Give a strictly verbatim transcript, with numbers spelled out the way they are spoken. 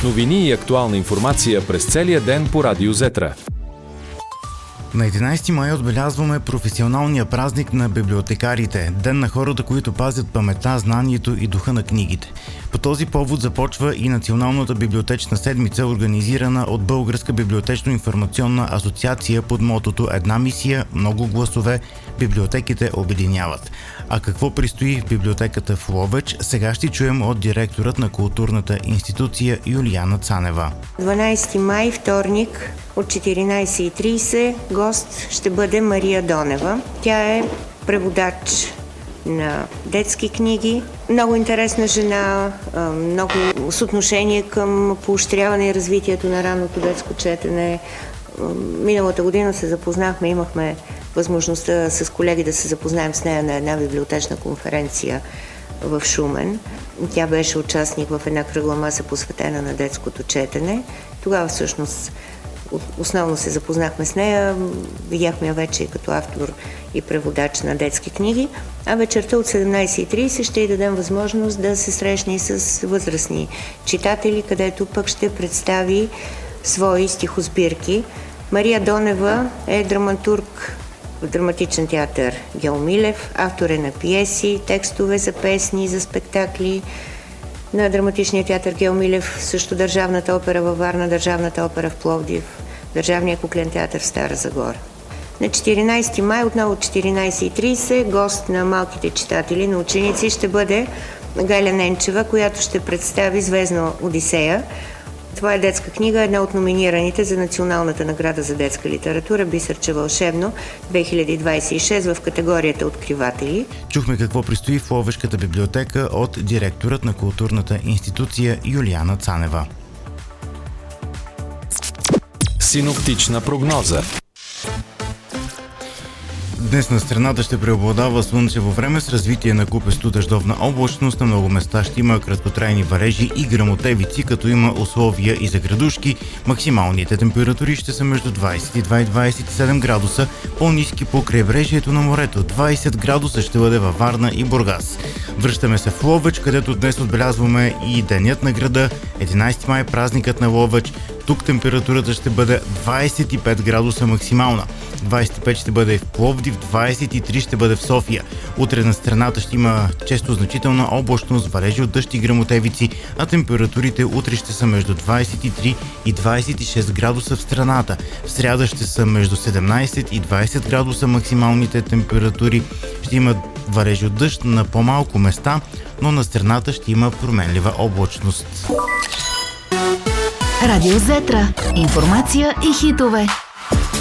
Новини и актуална информация през целия ден по Радио Зетра. На единайсети май отбелязваме професионалния празник на библиотекарите, ден на хората, които пазят паметта, знанието и духа на книгите. По този повод започва и Националната библиотечна седмица, организирана от Българска библиотечно-информационна асоциация под мотото "Една мисия, много гласове, библиотеките обединяват". А какво предстои в библиотеката в Ловеч, сега ще чуем от директорът на културната институция Юлияна Цанева. дванайсети май, вторник, от четиринайсет и трийсет гост ще бъде Мария Донева. Тя е преводач на детски книги. Много интересна жена, много с отношение към поощряване и развитието на ранното детско четене. Миналата година се запознахме, имахме възможността с колеги да се запознаем с нея на една библиотечна конференция в Шумен. Тя беше участник в една кръгла маса, посветена на детското четене. Тогава всъщност основно се запознахме с нея, видяхме я вече като автор и преводач на детски книги, а вечерта от седемнайсет и трийсет ще й дадем възможност да се срещне с възрастни читатели, където пък ще представи свои стихосбирки. Мария Донева е драматург в драматичен театър Гео Милев, автор е на пиеси, текстове за песни, за спектакли на драматичния театър Гео Милев, също Държавната опера във Варна, Държавната опера в Пловдив, Държавния куклен театър в Стара Загора. На четиринайсети май, отново от четиринайсет и трийсет, гост на малките читатели, на ученици, ще бъде Галя Ненчева, която ще представи "Звездна Одисея". Това е детска книга, една от номинираните за Националната награда за детска литература "Бисерче вълшебно" две хиляди двайсет и шест в категорията "Откриватели". Чухме какво предстои в Ловешката библиотека от директорът на културната институция Юлияна Цанева. Синоптична прогноза. Днес на страната ще преобладава слънчево време с развитие на купесто дъждовна облачност. На много места ще има краткотрайни валежи и гръмотевици, като има условия и за градушки. Максималните температури ще са между двайсет и два и двайсет и седем градуса, по-ниски по крайбрежието на морето. двайсет градуса ще бъде във Варна и Бургас. Връщаме се в Ловеч, където днес отбелязваме и Денят на града, единайсети май, празникът на Ловеч. Тук температурата ще бъде двайсет и пет градуса максимална. двайсет и пет ще бъде в Пловдив, двайсет и три ще бъде в София. Утре на страната ще има често значителна облачност, валежи от дъжд и гръмотевици, а температурите утре ще са между двайсет и три и двайсет и шест градуса в страната. В сряда ще са между седемнайсет и двайсет градуса максималните температури. Ще има валежи от дъжд на по-малко места, но на страната ще има променлива облачност. Радио Зетра. Информация и хитове.